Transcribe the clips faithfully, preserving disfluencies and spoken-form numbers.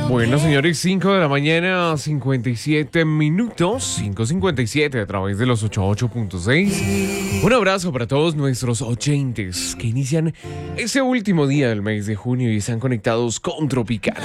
Bueno, señores, cinco de la mañana, cincuenta y siete minutos, cinco cincuenta y siete a través de los ochenta y ocho punto seis. Un abrazo para todos nuestros oyentes que inician ese último día del mes de junio y están conectados con Tropicana.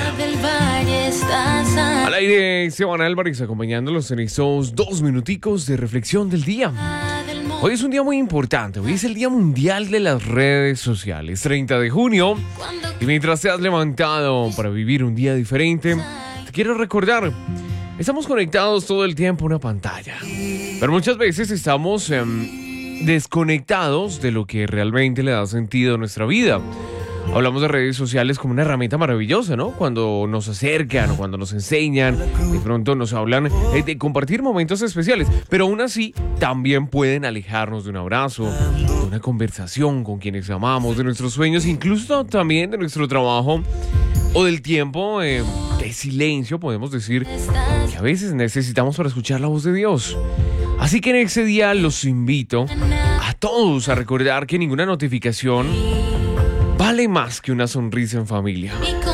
Al aire, Esteban Álvarez acompañándolos en estos dos minuticos de reflexión del día. Hoy es un día muy importante, hoy es el Día Mundial de las Redes Sociales, treinta de junio. Y mientras te has levantado para vivir un día diferente, te quiero recordar, estamos conectados todo el tiempo a una pantalla. Pero muchas veces estamos eh, desconectados de lo que realmente le da sentido a nuestra vida. Hablamos de redes sociales como una herramienta maravillosa, ¿no? Cuando nos acercan o cuando nos enseñan, de pronto nos hablan eh, de compartir momentos especiales. Pero aún así, también pueden alejarnos de un abrazo, de una conversación con quienes amamos, de nuestros sueños, incluso también de nuestro trabajo o del tiempo eh, de silencio, podemos decir, que a veces necesitamos para escuchar la voz de Dios. Así que en ese día los invito a todos a recordar que ninguna notificación vale más que una sonrisa en familia.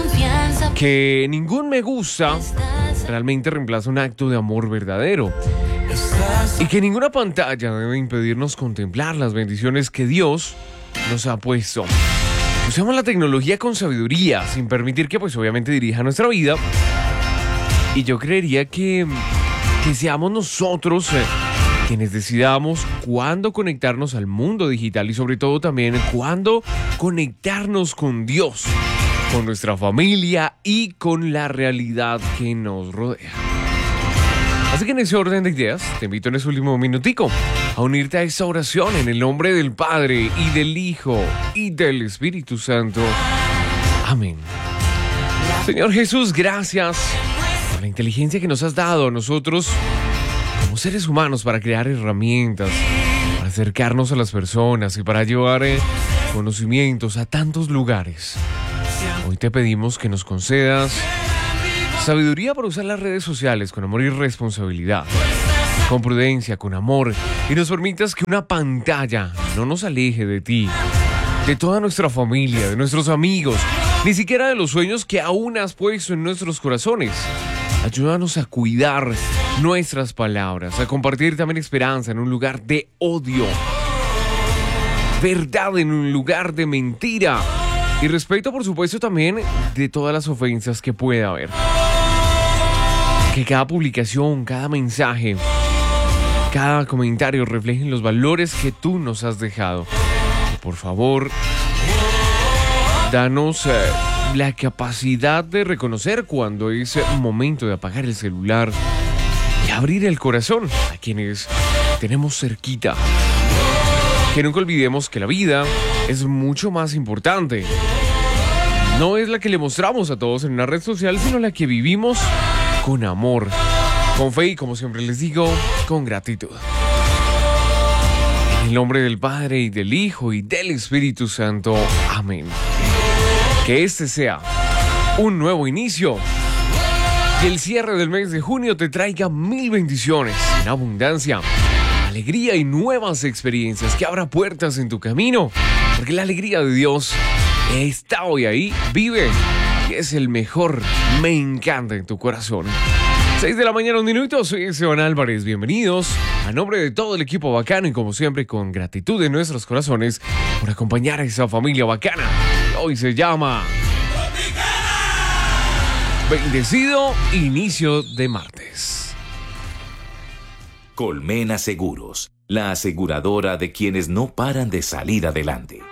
Que ningún me gusta realmente reemplaza un acto de amor verdadero. Y que ninguna pantalla debe impedirnos contemplar las bendiciones que Dios nos ha puesto. Usemos la tecnología con sabiduría, sin permitir que pues obviamente dirija nuestra vida. Y yo creería que, que seamos nosotros eh, quienes decidamos cuándo conectarnos al mundo digital y sobre todo también cuándo conectarnos con Dios, con nuestra familia y con la realidad que nos rodea. Así que en ese orden de ideas, te invito en ese último minutico a unirte a esta oración en el nombre del Padre y del Hijo y del Espíritu Santo. Amén. Señor Jesús, gracias por la inteligencia que nos has dado a nosotros como seres humanos para crear herramientas, para acercarnos a las personas y para llevar eh, conocimientos a tantos lugares. Hoy te pedimos que nos concedas sabiduría para usar las redes sociales con amor y responsabilidad, con prudencia, con amor, y nos permitas que una pantalla no nos aleje de ti, de toda nuestra familia, de nuestros amigos, ni siquiera de los sueños que aún has puesto en nuestros corazones. Ayúdanos a cuidar nuestras palabras, a compartir también esperanza en un lugar de odio, verdad en un lugar de mentira y respeto, por supuesto, también de todas las ofensas que pueda haber. Que cada publicación, cada mensaje, cada comentario reflejen los valores que tú nos has dejado. Y por favor, danos eh, la capacidad de reconocer cuando es momento de apagar el celular y abrir el corazón a quienes tenemos cerquita. Que nunca olvidemos que la vida es mucho más importante. No es la que le mostramos a todos en una red social, sino la que vivimos con amor, con fe y, como siempre les digo, con gratitud. En el nombre del Padre y del Hijo y del Espíritu Santo. Amén. Que este sea un nuevo inicio y el cierre del mes de junio te traiga mil bendiciones en abundancia, alegría y nuevas experiencias, que abra puertas en tu camino, porque la alegría de Dios está hoy ahí, vive y es el mejor. Me encanta en tu corazón. seis de la mañana, un minuto. Soy Esteban Álvarez. Bienvenidos a nombre de todo el equipo bacano y como siempre con gratitud en nuestros corazones por acompañar a esa familia bacana que hoy se llama Bendecido inicio de martes. Colmena Seguros, la aseguradora de quienes no paran de salir adelante.